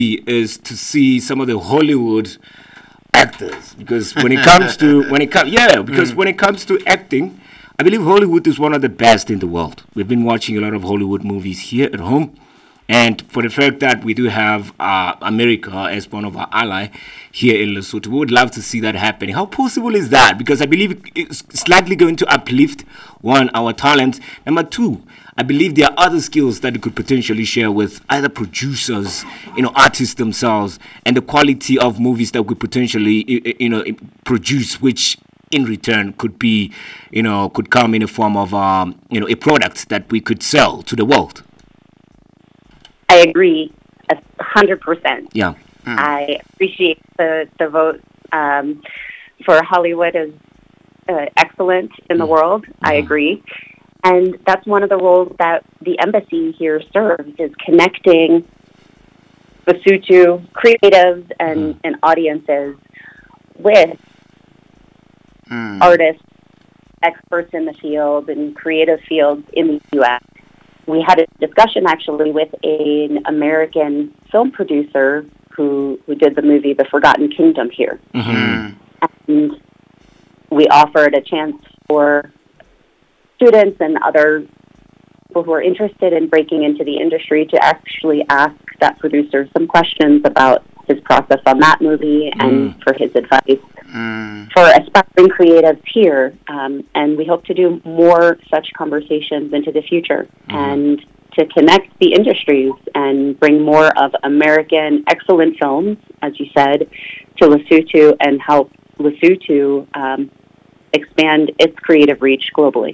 is to see some of the Hollywood actors, because when it comes to acting, I believe Hollywood is one of the best in the world. We've been watching a lot of Hollywood movies here at home, and for the fact that we do have America as one of our ally here in Lesotho, we would love to see that happening. How possible is that? Because I believe it's likely going to uplift, one, our talent. Number two, I believe there are other skills that you could potentially share with either producers, artists themselves, and the quality of movies that we potentially, produce, which in return could be, could come in a form of, a product that we could sell to the world. I agree 100%. Yeah. I appreciate the vote for Hollywood is excellent in the world. I agree. And that's one of the roles that the embassy here serves, is connecting Lesotho creatives and audiences with artists, experts in the field and creative fields in the U.S. We had a discussion actually with an American film producer who did the movie The Forgotten Kingdom here. And we offered a chance for students and other people who are interested in breaking into the industry to actually ask that producer some questions about his process on that movie and for his advice for aspiring creatives here. And we hope to do more such conversations into the future and to connect the industries and bring more of American excellent films, as you said, to Lesotho and help Lesotho expand its creative reach globally.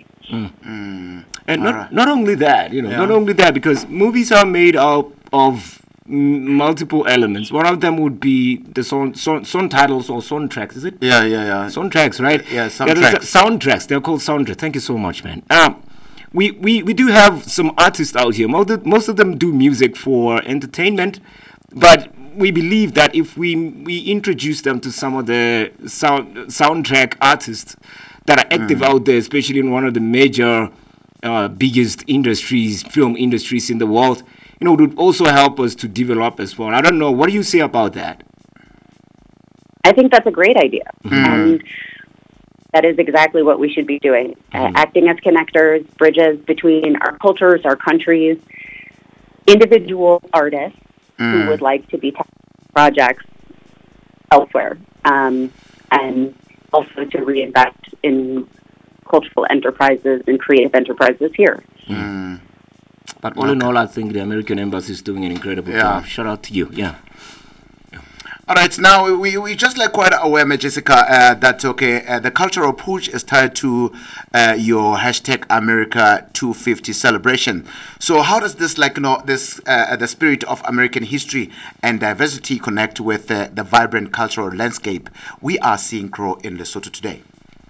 And not only that, not only that, because movies are made up of multiple elements. One of them would be the song titles or soundtracks, is it? Yeah. Soundtracks, right? Yeah, soundtracks. Soundtracks. They're called soundtracks. Thank you so much, man. We do have some artists out here. Most of them do music for entertainment, but we believe that if we introduce them to some of the soundtrack artists that are active out there, especially in one of the major, biggest industries, film industries in the world, it would also help us to develop as well. I don't know. What do you say about that? I think that's a great idea. And that is exactly what we should be doing. Acting as connectors, bridges between our cultures, our countries, individual artists who would like to be projects elsewhere, and also to reinvest in cultural enterprises and creative enterprises here. But all in all, I think the American Embassy is doing an incredible job. Shout out to you. Yeah. All right, now we just like quite aware, Jessica, that the cultural push is tied to your hashtag America 250 celebration. So how does this the spirit of American history and diversity connect with the vibrant cultural landscape we are seeing grow in Lesotho today?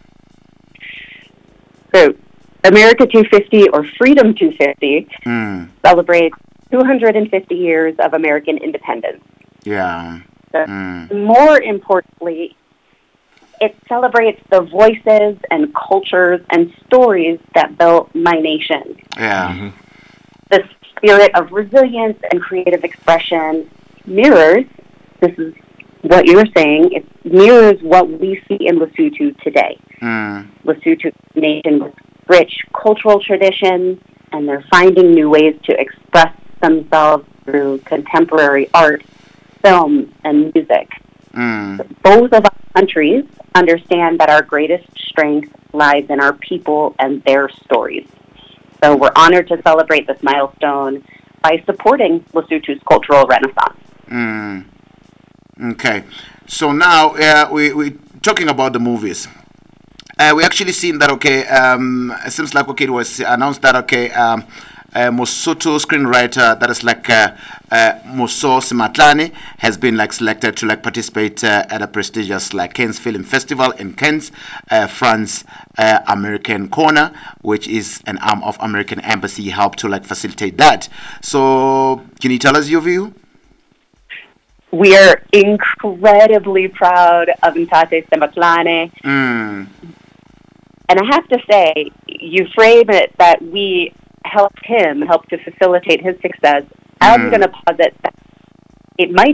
So America 250, or Freedom 250, celebrates 250 years of American independence. Yeah. More importantly, it celebrates the voices and cultures and stories that built my nation. Yeah. The spirit of resilience and creative expression mirrors, this is what you're saying, it mirrors what we see in Lesotho today. Lesotho is a nation with rich cultural traditions, and they're finding new ways to express themselves through contemporary art, film, and music. Both of our countries understand that our greatest strength lies in our people and their stories. So we're honored to celebrate this milestone by supporting Lesotho's cultural renaissance. Okay. So now we're talking about the movies. We actually seen that, it seems like, it was announced that, Mosotho screenwriter, that is Moso Simatlane, has been selected to participate at a prestigious Cannes Film Festival in Cannes, France. American Corner, which is an arm of American Embassy, helped to facilitate that. So can you tell us your view? We are incredibly proud of Mtate Simatlane. And I have to say, you frame it that we helped to facilitate his success. I'm going to posit that it might